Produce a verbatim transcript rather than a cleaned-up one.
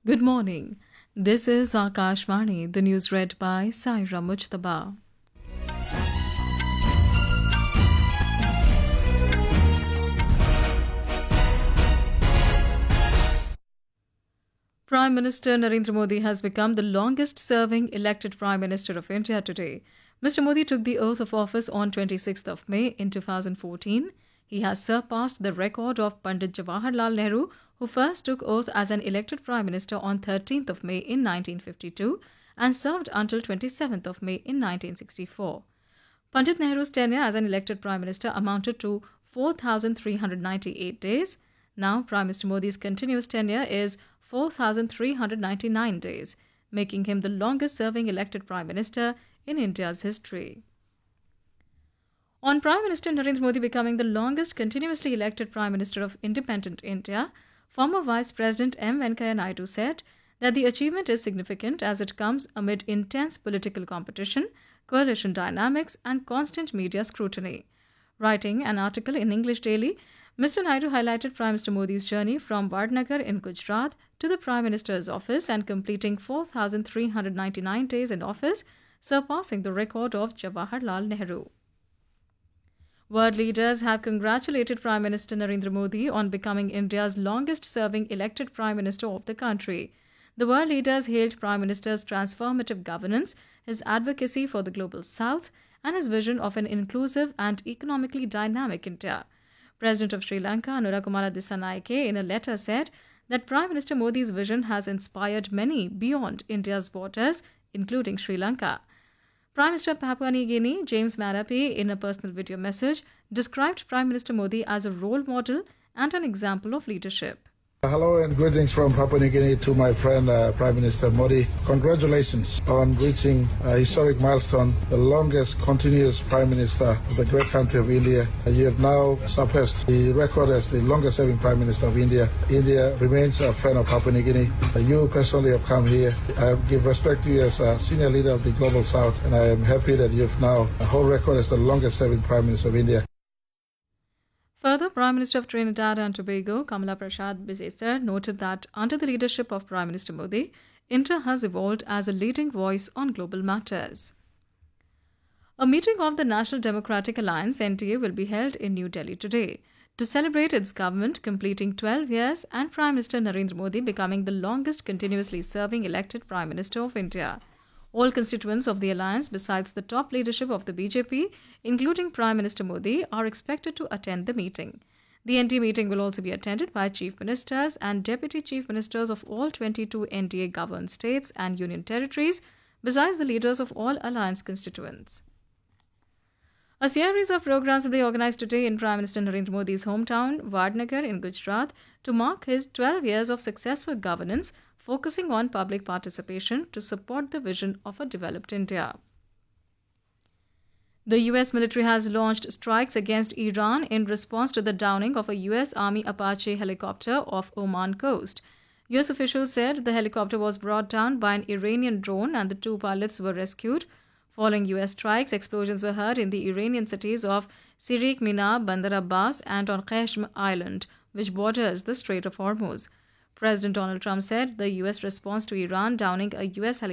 Good morning. This is Akashvani, the news read by Saira Mujtaba. Prime Minister Narendra Modi has become the longest-serving elected Prime Minister of India today. Mister Modi took the oath of office on twenty-sixth of May in two thousand fourteen. He has surpassed the record of Pandit Jawaharlal Nehru, who first took oath as an elected Prime Minister on thirteenth of May in nineteen fifty-two and served until twenty-seventh of May in nineteen sixty-four. Pandit Nehru's tenure as an elected Prime Minister amounted to four thousand three hundred ninety-eight days. Now, Prime Minister Modi's continuous tenure is four thousand three hundred ninety-nine days, making him the longest-serving elected Prime Minister in India's history. On Prime Minister Narendra Modi becoming the longest continuously elected Prime Minister of independent India, former Vice President M. Venkaiah Naidu said that the achievement is significant as it comes amid intense political competition, coalition dynamics, and constant media scrutiny. Writing an article in English Daily, Mister Naidu highlighted Prime Minister Modi's journey from Vadnagar in Gujarat to the Prime Minister's office and completing four thousand three hundred ninety-nine days in office, surpassing the record of Jawaharlal Nehru. World leaders have congratulated Prime Minister Narendra Modi on becoming India's longest-serving elected Prime Minister of the country. The world leaders hailed Prime Minister's transformative governance, his advocacy for the Global South, and his vision of an inclusive and economically dynamic India. President of Sri Lanka, Anurakumara Dissanayake, in a letter said that Prime Minister Modi's vision has inspired many beyond India's borders, including Sri Lanka. Prime Minister of Papua New Guinea, James Marape, in a personal video message, described Prime Minister Modi as a role model and an example of leadership. Hello and greetings from Papua New Guinea to my friend uh, Prime Minister Modi. Congratulations on reaching a historic milestone, the longest continuous Prime Minister of the great country of India. Uh, you have now surpassed the record as the longest serving Prime Minister of India. India remains a friend of Papua New Guinea. Uh, you personally have come here. I give respect to you as a senior leader of the Global South, and I am happy that you have now a whole record as the longest serving Prime Minister of India. Further, Prime Minister of Trinidad and Tobago, Kamala Prasad Bisesar, noted that under the leadership of Prime Minister Modi, India has evolved as a leading voice on global matters. A meeting of the National Democratic Alliance N D A will be held in New Delhi today to celebrate its government completing twelve years and Prime Minister Narendra Modi becoming the longest continuously serving elected Prime Minister of India. All constituents of the alliance, besides the top leadership of the B J P, including Prime Minister Modi, are expected to attend the meeting. The N D A meeting will also be attended by Chief Ministers and Deputy Chief Ministers of all twenty-two N D A-governed states and union territories, besides the leaders of all alliance constituents. A series of programs will be organized today in Prime Minister Narendra Modi's hometown, Vadnagar in Gujarat, to mark his twelve years of successful governance, focusing on public participation to support the vision of a developed India. The U S military has launched strikes against Iran in response to the downing of a U S Army Apache helicopter off Oman coast. U S officials said the helicopter was brought down by an Iranian drone and the two pilots were rescued. Following U S strikes, explosions were heard in the Iranian cities of Sirik Mina, Bandar Abbas, and on Qashm Island, which borders the Strait of Hormuz. President Donald Trump said the U S response to Iran downing a U S helicopter